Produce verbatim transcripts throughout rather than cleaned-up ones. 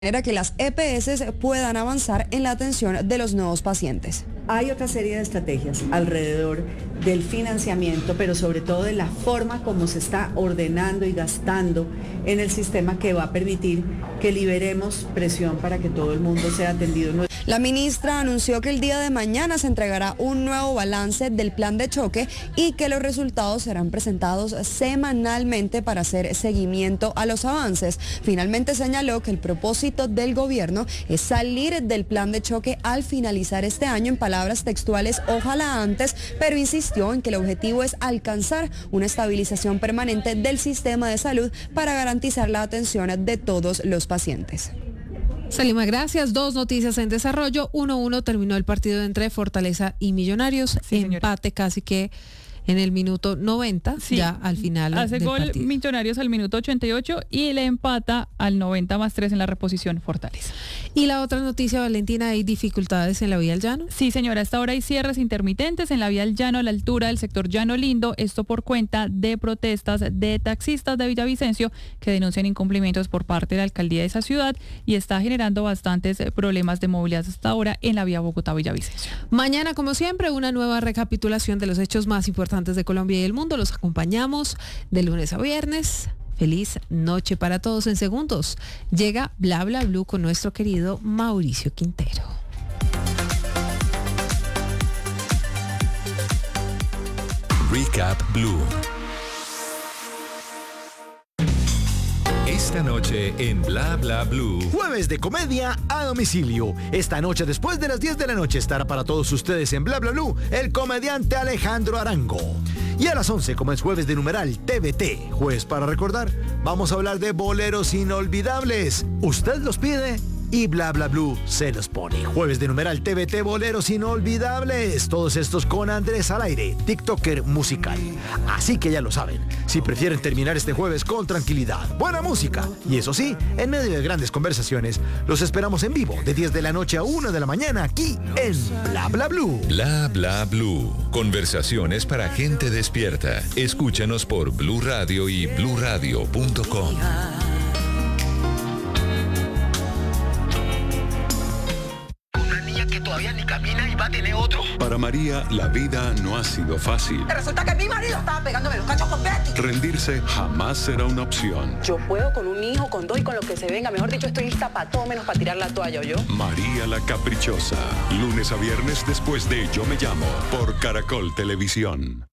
manera que las E P S puedan avanzar en la atención de los nuevos pacientes. Hay otra serie de estrategias alrededor del financiamiento, pero sobre todo de la forma como se está ordenando y gastando en el sistema que va a permitir que liberemos presión para que todo el mundo sea atendido. La ministra anunció que el día de mañana se entregará un nuevo balance del plan de choque y que los resultados serán presentados semanalmente para hacer seguimiento a los avances. Finalmente señaló que el propósito del gobierno es salir del plan de choque al finalizar este año, en palabras textuales, ojalá antes, pero insistió en que el objetivo es alcanzar una estabilización permanente del sistema de salud para garantizar la atención de todos los pacientes. Salima, gracias. Dos noticias en desarrollo. uno uno terminó el partido entre Fortaleza y Millonarios. Sí, empate señora. Casi que en el minuto noventa, sí, ya al final hace del gol partido. Millonarios al minuto ochenta y ocho y le empata al noventa más tres en la reposición Fortaleza. Y la otra noticia, Valentina, ¿hay dificultades en la vía al llano? Sí, señora, hasta ahora hay cierres intermitentes en la vía al llano a la altura del sector Llano Lindo, esto por cuenta de protestas de taxistas de Villavicencio que denuncian incumplimientos por parte de la alcaldía de esa ciudad y está generando bastantes problemas de movilidad hasta ahora en la vía Bogotá-Villavicencio. Mañana, como siempre, una nueva recapitulación de los hechos más importantes de Colombia y el mundo. Los acompañamos de lunes a viernes. Feliz noche para todos. En segundos llega Bla Bla Blue con nuestro querido Mauricio Quintero. Recap Blue. Esta noche en Bla Bla Blue. Jueves de comedia a domicilio. Esta noche después de las diez de la noche estará para todos ustedes en Bla Bla Blue el comediante Alejandro Arango. Y a las once, como es jueves de numeral T V T, jueves para recordar, vamos a hablar de boleros inolvidables. Usted los pide y Bla Bla Blue se los pone. Jueves de numeral T V T, boleros inolvidables. Todos estos con Andrés al aire, TikToker musical. Así que ya lo saben, si prefieren terminar este jueves con tranquilidad, buena música y eso sí, en medio de grandes conversaciones, los esperamos en vivo de diez de la noche a una de la mañana aquí en Bla Bla Blue. Bla Bla Blue. Conversaciones para gente despierta. Escúchanos por Blue Radio y blue radio punto com. Todavía ni camina y va a tener otro. Para María, la vida no ha sido fácil. Resulta que mi marido estaba pegándome los cachos con Betty. Rendirse jamás será una opción. Yo puedo con un hijo, con dos y con lo que se venga. Mejor dicho, estoy lista para todo menos para tirar la toalla, ¿yo? María la Caprichosa. Lunes a viernes después de Yo Me Llamo. Por Caracol Televisión.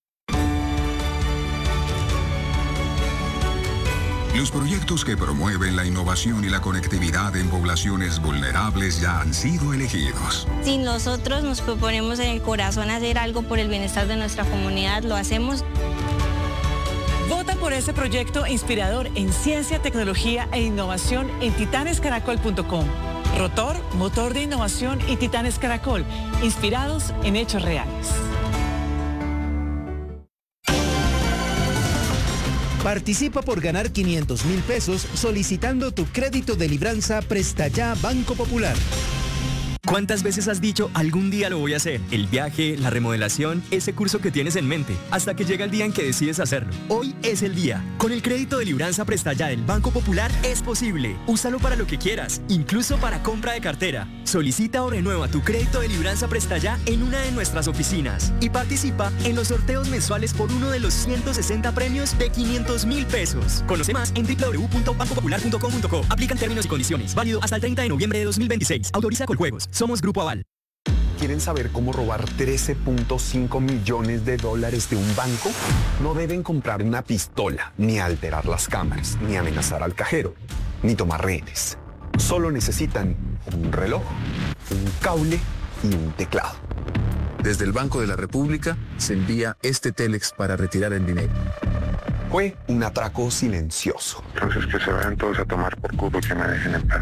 Los proyectos que promueven la innovación y la conectividad en poblaciones vulnerables ya han sido elegidos. Si nosotros nos proponemos en el corazón hacer algo por el bienestar de nuestra comunidad, lo hacemos. Vota por ese proyecto inspirador en ciencia, tecnología e innovación en titanes caracol punto com. Rotor, motor de innovación y Titanes Caracol, inspirados en hechos reales. Participa por ganar quinientos mil pesos solicitando tu crédito de libranza Presta Ya Banco Popular. ¿Cuántas veces has dicho algún día lo voy a hacer? El viaje, la remodelación, ese curso que tienes en mente, hasta que llega el día en que decides hacerlo. Hoy es el día. Con el crédito de libranza Presta Ya del Banco Popular es posible. Úsalo para lo que quieras, incluso para compra de cartera. Solicita o renueva tu crédito de libranza Presta Ya en una de nuestras oficinas y participa en los sorteos mensuales por uno de los ciento sesenta premios de quinientos mil pesos. Conoce más en doble u doble u doble u punto banco popular punto com punto co. Aplican términos y condiciones. Válido hasta el treinta de noviembre de dos mil veintiséis. Autoriza Coljuegos. Somos Grupo Aval. ¿Quieren saber cómo robar trece punto cinco millones de dólares de un banco? No deben comprar una pistola, ni alterar las cámaras, ni amenazar al cajero, ni tomar rehenes. Solo necesitan un reloj, un cable y un teclado. Desde el Banco de la República se envía este Telex para retirar el dinero. Fue un atraco silencioso. Entonces que se vayan todos a tomar por culo y que me dejen en paz.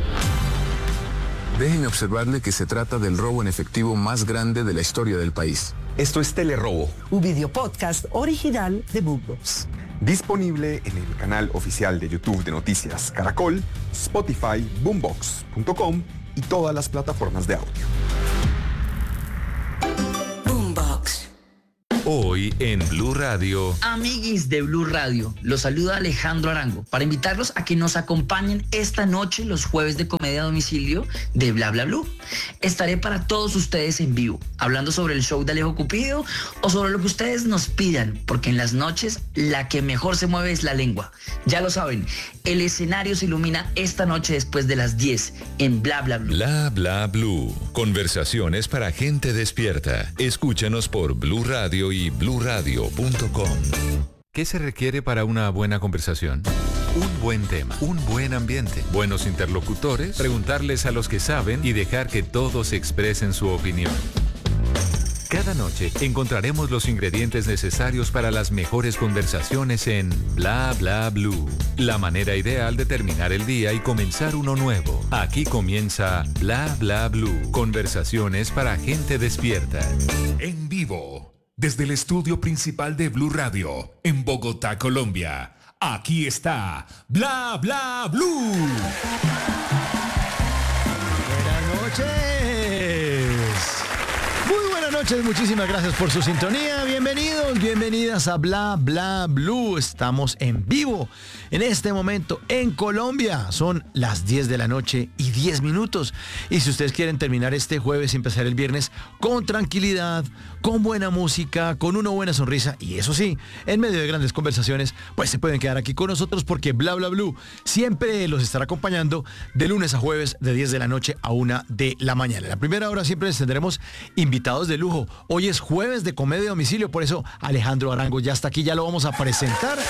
Déjenme observarle que se trata del robo en efectivo más grande de la historia del país. Esto es Telerobo, un video podcast original de Boombox. Disponible en el canal oficial de YouTube de Noticias Caracol, Spotify, boombox punto com y todas las plataformas de audio. Hoy en Blue Radio. Amiguis de Blue Radio, los saluda Alejandro Arango para invitarlos a que nos acompañen esta noche los jueves de comedia a domicilio de Bla Bla Blue. Estaré para todos ustedes en vivo, hablando sobre el show de Alejo Cupido o sobre lo que ustedes nos pidan, porque en las noches la que mejor se mueve es la lengua. Ya lo saben, el escenario se ilumina esta noche después de las diez en Bla Bla Blue. Bla Bla Blue. Conversaciones para gente despierta. Escúchanos por Blue Radio y blue radio punto com. ¿Qué se requiere para una buena conversación? Un buen tema, un buen ambiente, buenos interlocutores, preguntarles a los que saben y dejar que todos expresen su opinión. Cada noche encontraremos los ingredientes necesarios para las mejores conversaciones en Bla Bla Blue. La manera ideal de terminar el día y comenzar uno nuevo. Aquí comienza Bla Bla Blue. Conversaciones para gente despierta. En vivo, desde el estudio principal de Blue Radio, en Bogotá, Colombia. Aquí está Bla Bla Blue. Buenas noches. Muy buenas noches, muchísimas gracias por su sintonía. Bienvenidos, bienvenidas a Bla Bla Blue. Estamos en vivo en este momento en Colombia. Son las diez de la noche y diez minutos. Y si ustedes quieren terminar este jueves y empezar el viernes con tranquilidad, con buena música, con una buena sonrisa y eso sí, en medio de grandes conversaciones, pues se pueden quedar aquí con nosotros porque Bla Bla Blue siempre los estará acompañando de lunes a jueves de diez de la noche a una de la mañana. En la primera hora siempre les tendremos invitados de lujo. Hoy es jueves de comedia a domicilio, por eso Alejandro Arango ya está aquí, ya lo vamos a presentar.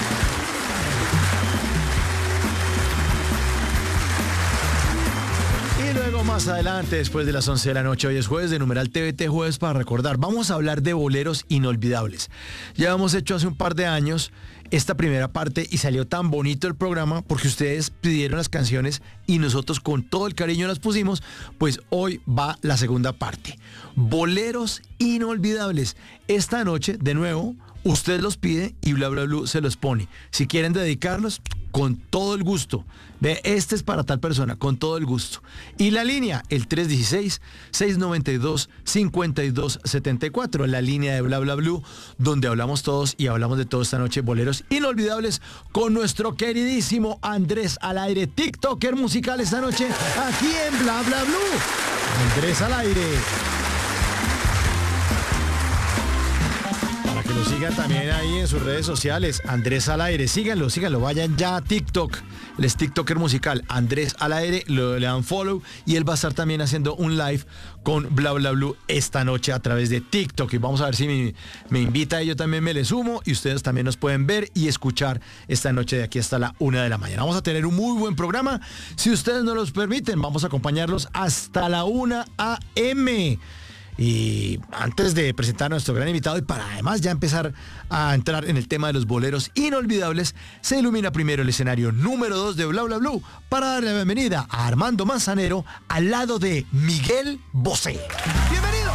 Y luego más adelante, después de las once de la noche, hoy es jueves de numeral T V T Jueves para recordar. Vamos a hablar de boleros inolvidables. Ya hemos hecho hace un par de años esta primera parte y salió tan bonito el programa porque ustedes pidieron las canciones y nosotros con todo el cariño las pusimos. Pues hoy va la segunda parte. Boleros inolvidables. Esta noche, de nuevo, usted los pide y Bla Bla Blue se los pone. Si quieren dedicarlos, con todo el gusto. Ve, este es para tal persona, con todo el gusto. Y la línea, el tres uno seis, seis nueve dos, cinco dos siete cuatro, la línea de Bla Bla Blue, donde hablamos todos y hablamos de todo esta noche, boleros inolvidables, con nuestro queridísimo Andrés al aire, TikToker musical esta noche, aquí en Bla Bla Blue. Andrés al aire. Que lo sigan también ahí en sus redes sociales, Andrés al aire, síganlo, síganlo, vayan ya a TikTok, él es TikToker musical, Andrés al aire, lo, le dan follow y él va a estar también haciendo un live con Bla Bla Blue esta noche a través de TikTok y vamos a ver si me, me invita y yo también me le sumo y ustedes también nos pueden ver y escuchar esta noche de aquí hasta la una de la mañana. Vamos a tener un muy buen programa, si ustedes nos los permiten, vamos a acompañarlos hasta la una a eme. Y antes de presentar a nuestro gran invitado y para además ya empezar a entrar en el tema de los boleros inolvidables, se ilumina primero el escenario número dos de Bla Bla Blue para darle la bienvenida a Armando Manzanero al lado de Miguel Bosé. ¡Bienvenido!